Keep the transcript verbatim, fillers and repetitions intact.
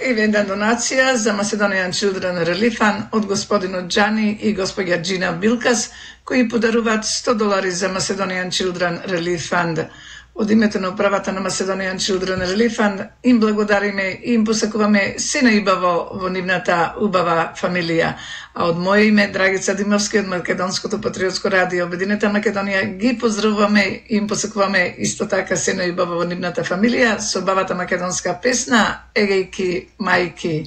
и една донација за Macedonian Children Relief Fund од господинот Джани и господја Джина Билкас, кои подаруваат сто долари за Macedonian Children Relief Fund. Од името на управата на Macedonian Children Relief Fund им благодариме и им посакуваме се најубаво во нивната убава фамилија. А од моје име, Драгица Димовски од Македонското патриотско радио Обединета Македонија, ги поздравуваме и им посакуваме исто така се најубаво во нивната фамилија со бавата македонска песна Егејки мајки.